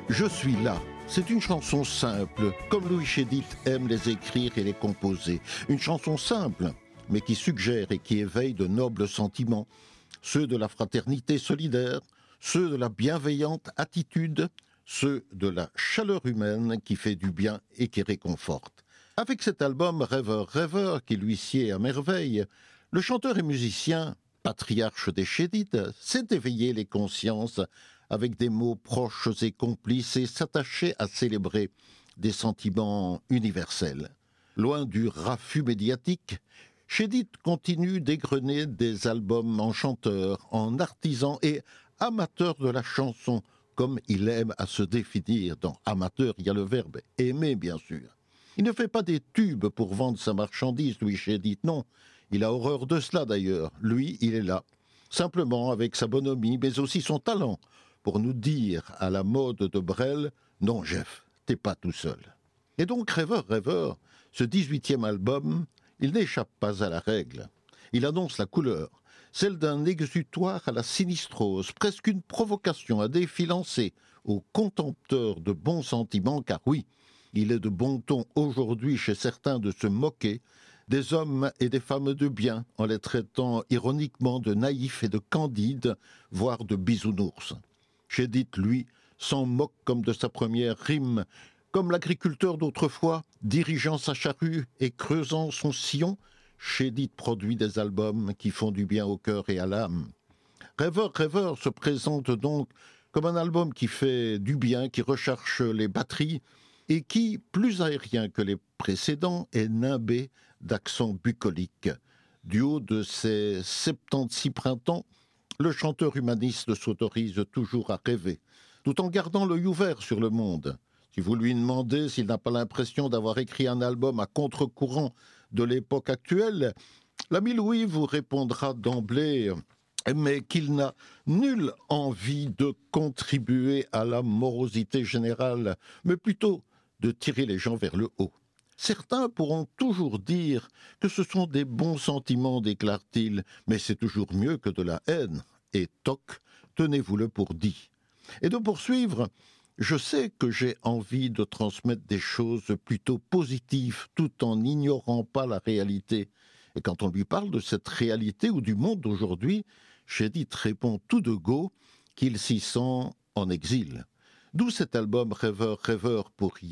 Je suis là. C'est une chanson simple, comme Louis Chédid aime les écrire et les composer. Une chanson simple, mais qui suggère et qui éveille de nobles sentiments, ceux de la fraternité solidaire, ceux de la bienveillante attitude, ceux de la chaleur humaine qui fait du bien et qui réconforte. Avec cet album Rêveur, rêveur qui lui sied à merveille, le chanteur et musicien, patriarche des Chédid, s'est éveillé les consciences avec des mots proches et complices et s'attachait à célébrer des sentiments universels. Loin du raffut médiatique, Chédid continue d'égrener des albums en chanteur, en artisan et amateur de la chanson, comme il aime à se définir. Dans amateur, il y a le verbe aimer, bien sûr. Il ne fait pas des tubes pour vendre sa marchandise, Louis Chédid, non. Il a horreur de cela d'ailleurs. Lui, il est là, simplement avec sa bonhomie, mais aussi son talent, pour nous dire à la mode de Brel, non Jeff, t'es pas tout seul. Et donc Rêveur, rêveur, ce 18e album, il n'échappe pas à la règle. Il annonce la couleur, celle d'un exutoire à la sinistrose, presque une provocation, un défi lancé aux contempteurs de bons sentiments, car oui, il est de bon ton aujourd'hui chez certains de se moquer des hommes et des femmes de bien, en les traitant ironiquement de naïfs et de candides, voire de bisounours. Chédid, lui, s'en moque comme de sa première rime, comme l'agriculteur d'autrefois, dirigeant sa charrue et creusant son sillon. Chédid produit des albums qui font du bien au cœur et à l'âme. Rêveur, rêveur se présente donc comme un album qui fait du bien, qui recherche les batteries et qui, plus aérien que les précédents, est nimbé d'accents bucoliques. Du haut de ses 76 printemps, le chanteur humaniste s'autorise toujours à rêver, tout en gardant l'œil ouvert sur le monde. Si vous lui demandez s'il n'a pas l'impression d'avoir écrit un album à contre-courant de l'époque actuelle, l'ami Louis vous répondra d'emblée mais qu'il n'a nulle envie de contribuer à la morosité générale, mais plutôt de tirer les gens vers le haut. Certains pourront toujours dire que ce sont des bons sentiments, déclare-t-il, mais c'est toujours mieux que de la haine. Et toc, tenez-vous-le pour dit. Et de poursuivre, je sais que j'ai envie de transmettre des choses plutôt positives, tout en n'ignorant pas la réalité. Et quand on lui parle de cette réalité ou du monde d'aujourd'hui, Chédid répond tout de go qu'il s'y sent en exil. D'où cet album Rêveur, rêveur pour